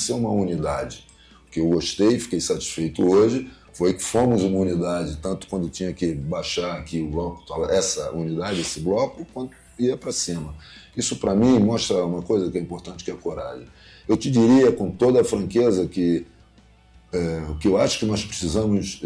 ser uma unidade. O que eu gostei, fiquei satisfeito hoje, foi que fomos uma unidade, tanto quando tinha que baixar aqui o bloco, essa unidade, esse bloco, quanto ia para cima. Isso, para mim, mostra uma coisa que é importante, que é a coragem. Eu te diria, com toda a franqueza, que o que eu acho que nós precisamos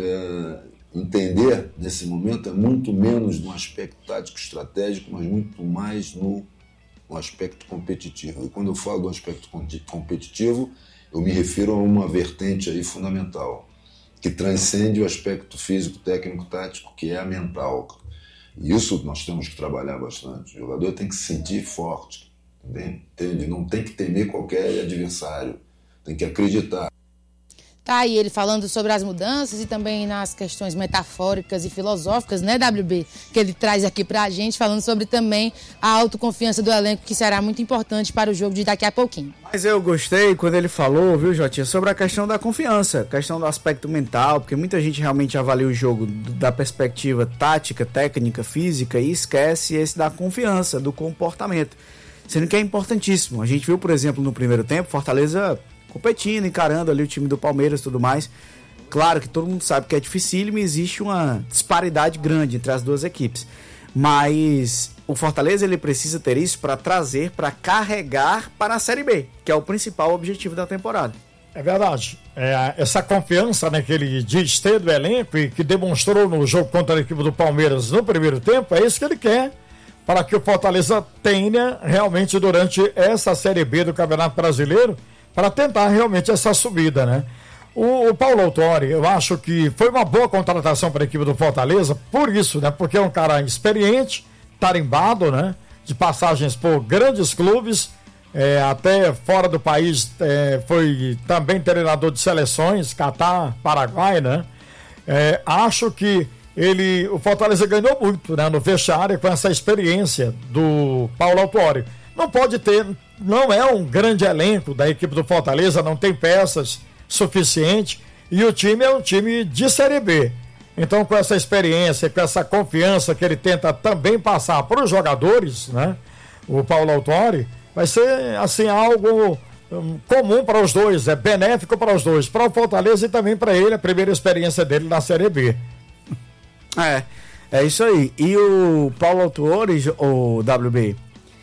entender nesse momento é muito menos no aspecto tático estratégico, mas muito mais no aspecto competitivo. E quando eu falo do aspecto competitivo, eu me refiro a uma vertente aí fundamental, que transcende o aspecto físico, técnico, tático, que é a mental. E isso nós temos que trabalhar bastante. O jogador tem que se sentir forte, entende? Não tem que temer qualquer adversário, tem que acreditar. Tá aí ele falando sobre as mudanças e também nas questões metafóricas e filosóficas, né, WB? Que ele traz aqui pra gente, falando sobre também a autoconfiança do elenco, que será muito importante para o jogo de daqui a pouquinho. Mas eu gostei quando ele falou, viu, Jotinha, sobre a questão da confiança, questão do aspecto mental, porque muita gente realmente avalia o jogo da perspectiva tática, técnica, física e esquece esse da confiança, do comportamento. Sendo que é importantíssimo. A gente viu, por exemplo, no primeiro tempo, Fortaleza competindo, encarando ali o time do Palmeiras e tudo mais. Claro que todo mundo sabe que é dificílimo e existe uma disparidade grande entre as duas equipes. Mas o Fortaleza ele precisa ter isso para trazer, para carregar para a Série B, que é o principal objetivo da temporada. É verdade. Essa confiança, né, que ele diz ter do elenco e que demonstrou no jogo contra a equipe do Palmeiras no primeiro tempo, é isso que ele quer para que o Fortaleza tenha realmente durante essa Série B do Campeonato Brasileiro, para tentar realmente essa subida, né? O Paulo Autuori, eu acho que foi uma boa contratação para a equipe do Fortaleza, por isso, né? Porque é um cara experiente, tarimbado, né? De passagens por grandes clubes, até fora do país, foi também treinador de seleções, Catar, Paraguai, né? Acho que o Fortaleza ganhou muito, né? No vestiário com essa experiência do Paulo Autuori. Não é um grande elenco da equipe do Fortaleza, não tem peças suficientes e o time é um time de Série B. Então, com essa experiência, com essa confiança que ele tenta também passar para os jogadores, né? O Paulo Autuori, vai ser assim algo comum para os dois, benéfico para os dois, para o Fortaleza e também para ele, a primeira experiência dele na Série B. É isso aí. E o Paulo Autuori, o WB,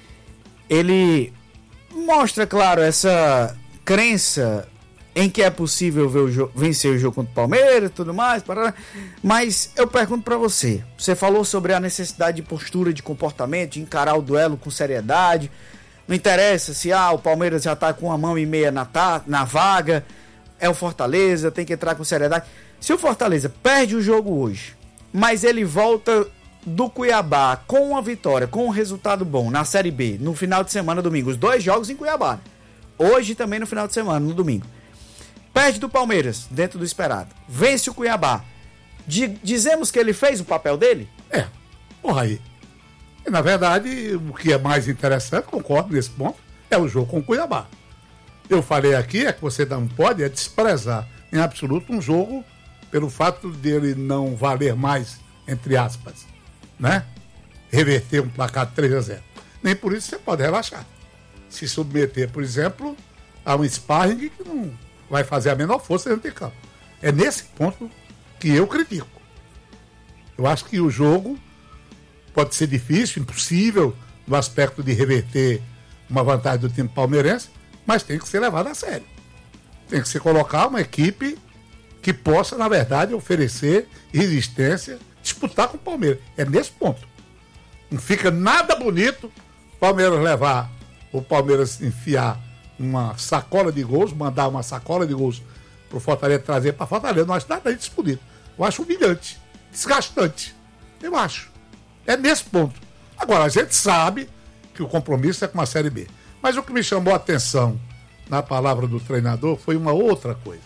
ele mostra, claro, essa crença em que é possível vencer o jogo contra o Palmeiras e tudo mais, mas eu pergunto pra você, falou sobre a necessidade de postura, de comportamento, de encarar o duelo com seriedade, não interessa se o Palmeiras já tá com uma mão e meia na vaga, é o Fortaleza, tem que entrar com seriedade. Se o Fortaleza perde o jogo hoje, mas ele volta do Cuiabá com uma vitória, com um resultado bom na Série B, no final de semana, domingo, os 2 jogos em Cuiabá, hoje também no final de semana, no domingo, perde do Palmeiras, dentro do esperado, vence o Cuiabá, dizemos que ele fez o papel dele? Aí, na verdade, o que é mais interessante, concordo nesse ponto, é o jogo com o Cuiabá. Eu falei aqui, que você não pode desprezar em absoluto um jogo pelo fato dele não valer mais, entre aspas, né? Reverter um placar de 3-0. Nem por isso você pode relaxar. Se submeter, por exemplo, a um sparring que não vai fazer a menor força dentro de campo. É nesse ponto que eu critico. Eu acho que o jogo pode ser difícil, impossível, no aspecto de reverter uma vantagem do time palmeirense, mas tem que ser levado a sério. Tem que se colocar uma equipe que possa, na verdade, oferecer resistência, disputar com o Palmeiras. É nesse ponto. Não fica nada bonito o Palmeiras levar, o Palmeiras enfiar uma sacola de gols, mandar uma sacola de gols pro Fortaleza trazer para Fortaleza. Não acho nada disso bonito. Eu acho humilhante, desgastante. Eu acho. É nesse ponto. Agora, a gente sabe que o compromisso é com a Série B. Mas o que me chamou a atenção na palavra do treinador foi uma outra coisa.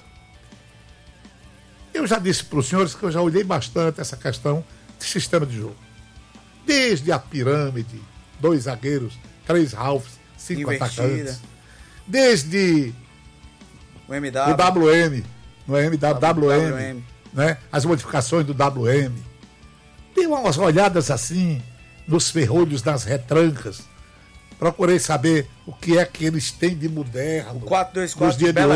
Eu já disse para os senhores que eu já olhei bastante essa questão de sistema de jogo. Desde a pirâmide, 2 zagueiros, 3 halves, 5 atacantes. Desde o WM, no WM, né? As modificações do WM. Dei umas olhadas assim nos ferrolhos das retrancas. Procurei saber o que é que eles têm de moderno. O 4-2-4 nos dias de hoje.